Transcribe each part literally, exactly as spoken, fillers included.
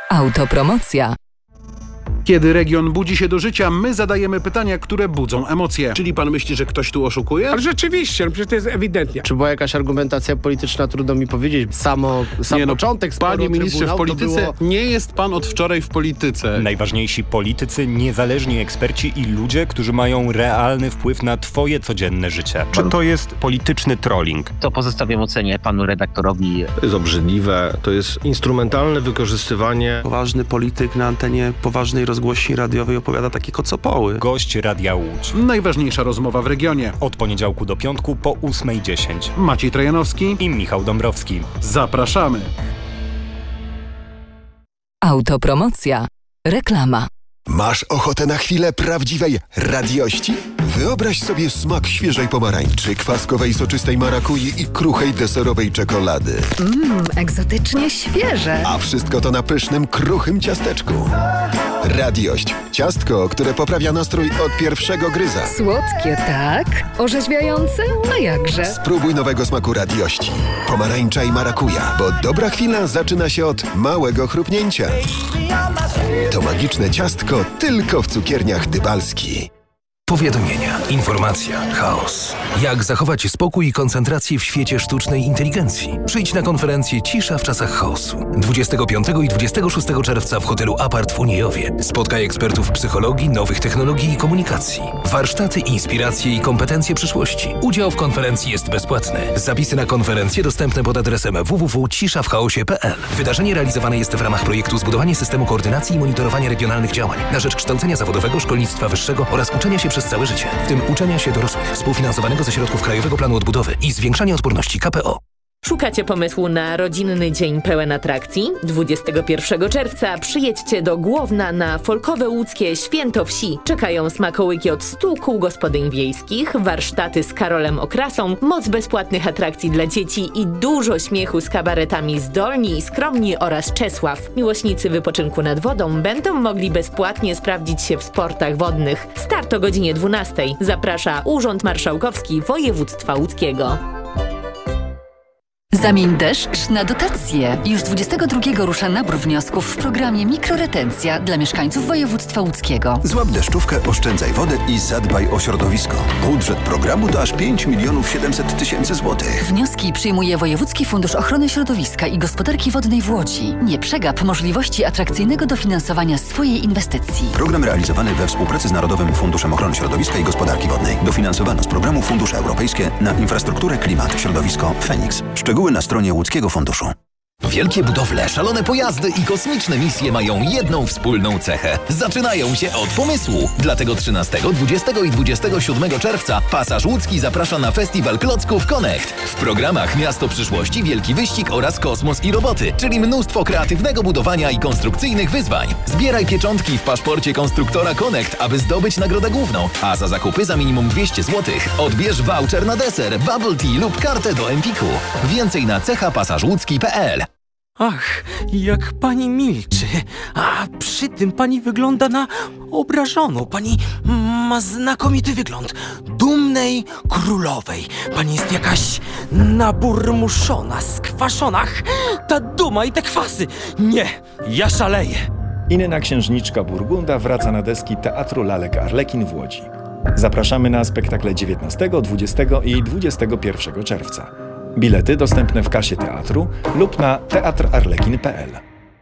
Autopromocja. Kiedy region budzi się do życia, my zadajemy pytania, które budzą emocje. Czyli pan myśli, że ktoś tu oszukuje? Ale rzeczywiście, no przecież to jest ewidentnie. Czy była jakaś argumentacja polityczna, trudno mi powiedzieć. Samo, sam nie, no, początek sporu Panie ministrze, w polityce było... nie jest pan od wczoraj w polityce. Najważniejsi politycy, niezależni eksperci i ludzie, którzy mają realny wpływ na twoje codzienne życie. Czy to jest polityczny trolling? To pozostawiam ocenie panu redaktorowi. To jest obrzydliwe, to jest instrumentalne wykorzystywanie. Poważny polityk na antenie poważnej rozgłośni radiowej opowiada takie kocopoły. Gość Radia Łódź. Najważniejsza rozmowa w regionie. Od poniedziałku do piątku po ósmej dziesięć. Maciej Trojanowski i Michał Dąbrowski. Zapraszamy. Autopromocja. Reklama. Masz ochotę na chwilę prawdziwej radiości? Wyobraź sobie smak świeżej pomarańczy, kwaskowej soczystej marakui i kruchej deserowej czekolady. Mmm, egzotycznie świeże. A wszystko to na pysznym, kruchym ciasteczku. Radiość. Ciastko, które poprawia nastrój od pierwszego gryza. Słodkie, tak? Orzeźwiające? A jakże? Spróbuj nowego smaku radiości. Pomarańcza i marakuja, bo dobra chwila zaczyna się od małego chrupnięcia. To magiczne ciastko tylko w cukierniach Dybalski. Powiadomienia, informacja, chaos. Jak zachować spokój i koncentrację w świecie sztucznej inteligencji? Przyjdź na konferencję Cisza w czasach chaosu. dwudziestego piątego i dwudziestego szóstego czerwca w hotelu Apart w Uniejowie. Spotkaj ekspertów psychologii, nowych technologii i komunikacji. Warsztaty, inspiracje i kompetencje przyszłości. Udział w konferencji jest bezpłatny. Zapisy na konferencję dostępne pod adresem w w w kropka cisza w chaosie kropka p l. Wydarzenie realizowane jest w ramach projektu Zbudowanie systemu koordynacji i monitorowania regionalnych działań na rzecz kształcenia zawodowego, szkolnictwa wyższego oraz uczenia się przez całe życie, w tym uczenia się dorosłych, współfinansowanego ze środków Krajowego Planu Odbudowy i zwiększania odporności K P O. Szukacie pomysłu na rodzinny dzień pełen atrakcji? dwudziestego pierwszego czerwca przyjedźcie do Głowna na folkowe łódzkie Święto Wsi. Czekają smakołyki od stu kół gospodyń wiejskich, warsztaty z Karolem Okrasą, moc bezpłatnych atrakcji dla dzieci i dużo śmiechu z kabaretami Zdolni i Skromni oraz Czesław. Miłośnicy wypoczynku nad wodą będą mogli bezpłatnie sprawdzić się w sportach wodnych. Start o godzinie dwunastej. Zaprasza Urząd Marszałkowski Województwa Łódzkiego. Zamień deszcz na dotacje. Już dwudziestego drugiego rusza nabór wniosków w programie Mikroretencja dla mieszkańców województwa łódzkiego. Złap deszczówkę, oszczędzaj wodę i zadbaj o środowisko. Budżet programu to aż pięć milionów siedemset tysięcy złotych. Wnioski przyjmuje Wojewódzki Fundusz Ochrony Środowiska i Gospodarki Wodnej w Łodzi. Nie przegap możliwości atrakcyjnego dofinansowania swojej inwestycji. Program realizowany we współpracy z Narodowym Funduszem Ochrony Środowiska i Gospodarki Wodnej. Dofinansowano z programu Fundusze Europejskie na infrastrukturę, klimat, środowisko, Feniks. Szczegóły na stronie Łódzkiego Funduszu. Wielkie budowle, szalone pojazdy i kosmiczne misje mają jedną wspólną cechę. Zaczynają się od pomysłu. Dlatego trzynastego, dwudziestego i dwudziestego siódmego czerwca Pasaż Łódzki zaprasza na festiwal Klocków Connect. W programach Miasto Przyszłości, Wielki Wyścig oraz Kosmos i Roboty, czyli mnóstwo kreatywnego budowania i konstrukcyjnych wyzwań. Zbieraj pieczątki w paszporcie konstruktora Connect, aby zdobyć nagrodę główną, a za zakupy za minimum dwieście złotych odbierz voucher na deser, bubble tea lub kartę do Empiku. Więcej na cecha pasaż łódzki kropka p l. Ach, jak pani milczy, a przy tym pani wygląda na obrażoną. Pani ma znakomity wygląd dumnej królowej. Pani jest jakaś naburmuszona, skwaszona. Ach, ta duma i te kwasy. Nie, ja szaleję. Inna księżniczka Burgunda wraca na deski Teatru Lalek Arlekin w Łodzi. Zapraszamy na spektakle dziewiętnastego, dwudziestego i dwudziestego pierwszego czerwca. Bilety dostępne w kasie teatru lub na teatr arlekin kropka p l.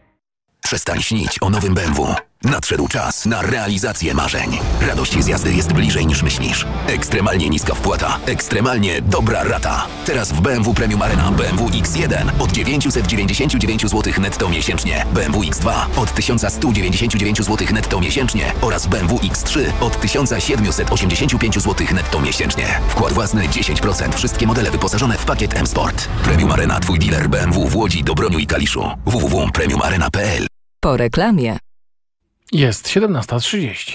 Przestań śnić o nowym B M W. Nadszedł czas na realizację marzeń. Radość z jazdy jest bliżej niż myślisz. Ekstremalnie niska wpłata, ekstremalnie dobra rata. Teraz w B M W Premium Arena B M W X jeden od dziewięćset dziewięćdziesiąt dziewięć złotych netto miesięcznie, B M W X dwa od tysiąc sto dziewięćdziesiąt dziewięć złotych netto miesięcznie oraz B M W X trzy od tysiąc siedemset osiemdziesiąt pięć złotych netto miesięcznie. Wkład własny dziesięć procent. Wszystkie modele wyposażone w pakiet M-Sport. Premium Arena, twój dealer B M W w Łodzi, Dobroniu i Kaliszu. w w w kropka premium arena kropka p l. Po reklamie. Jest siedemnasta trzydzieści.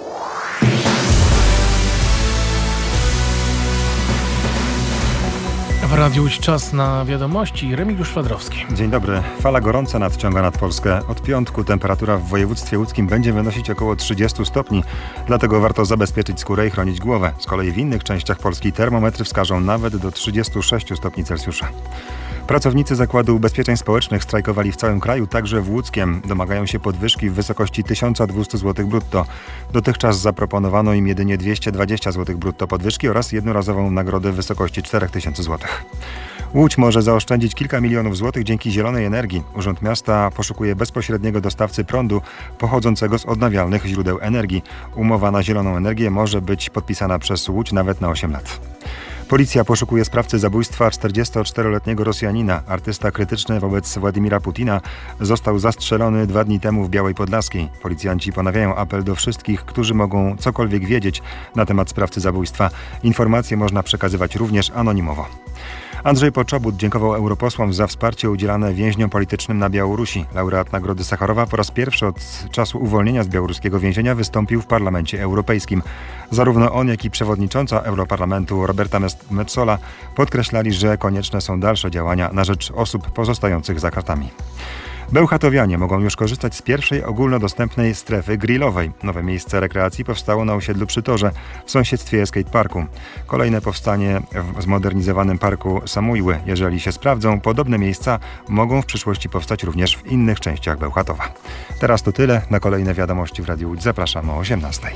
W Radiu Łódź czas na wiadomości. Remigiusz Szwadrowski. Dzień dobry. Fala gorąca nadciąga nad Polskę. Od piątku temperatura w województwie łódzkim będzie wynosić około trzydzieści stopni. Dlatego warto zabezpieczyć skórę i chronić głowę. Z kolei w innych częściach Polski termometry wskażą nawet do trzydziestu sześciu stopni Celsjusza. Pracownicy Zakładu Ubezpieczeń Społecznych strajkowali w całym kraju, także w Łódzkiem. Domagają się podwyżki w wysokości tysiąc dwieście złotych brutto. Dotychczas zaproponowano im jedynie dwieście dwadzieścia złotych brutto podwyżki oraz jednorazową nagrodę w wysokości cztery tysiące złotych. Łódź może zaoszczędzić kilka milionów złotych dzięki zielonej energii. Urząd Miasta poszukuje bezpośredniego dostawcy prądu pochodzącego z odnawialnych źródeł energii. Umowa na zieloną energię może być podpisana przez Łódź nawet na osiem lat. Policja poszukuje sprawcy zabójstwa czterdziestoczteroletniego Rosjanina. Artysta krytyczny wobec Władimira Putina został zastrzelony dwa dni temu w Białej Podlaskiej. Policjanci ponawiają apel do wszystkich, którzy mogą cokolwiek wiedzieć na temat sprawcy zabójstwa. Informacje można przekazywać również anonimowo. Andrzej Poczobut dziękował europosłom za wsparcie udzielane więźniom politycznym na Białorusi. Laureat Nagrody Sacharowa po raz pierwszy od czasu uwolnienia z białoruskiego więzienia wystąpił w Parlamencie Europejskim. Zarówno on, jak i przewodnicząca Europarlamentu Roberta Metsola podkreślali, że konieczne są dalsze działania na rzecz osób pozostających za kratami. Bełchatowianie mogą już korzystać z pierwszej ogólnodostępnej strefy grillowej. Nowe miejsce rekreacji powstało na osiedlu przy Torze w sąsiedztwie skate parku. Kolejne powstanie w zmodernizowanym parku Samujły. Jeżeli się sprawdzą, podobne miejsca mogą w przyszłości powstać również w innych częściach Bełchatowa. Teraz to tyle. Na kolejne wiadomości w Radiu Łódź zapraszam o osiemnastej.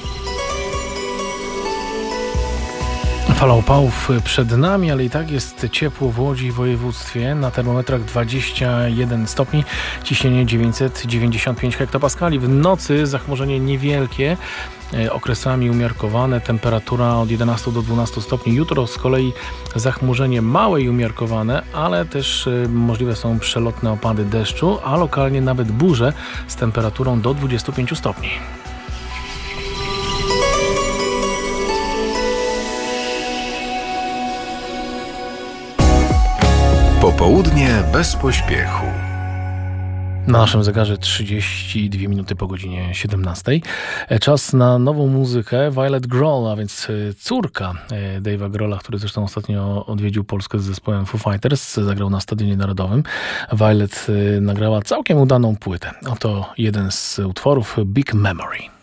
Fala upałów przed nami, ale i tak jest ciepło w Łodzi i województwie. Na termometrach dwadzieścia jeden stopni, ciśnienie dziewięćset dziewięćdziesiąt pięć hektopaskali. W nocy zachmurzenie niewielkie, okresami umiarkowane, temperatura od jedenastu do dwunastu stopni. Jutro z kolei zachmurzenie małe i umiarkowane, ale też możliwe są przelotne opady deszczu, a lokalnie nawet burze z temperaturą do dwudziestu pięciu stopni. Popołudnie bez pośpiechu. Na naszym zegarze trzydzieści dwie minuty po godzinie siedemnastej. Czas na nową muzykę. Violet Grohl, a więc córka Dave'a Grohla, który zresztą ostatnio odwiedził Polskę z zespołem Foo Fighters, zagrał na Stadionie Narodowym. Violet nagrała całkiem udaną płytę. Oto jeden z utworów, Big Memory.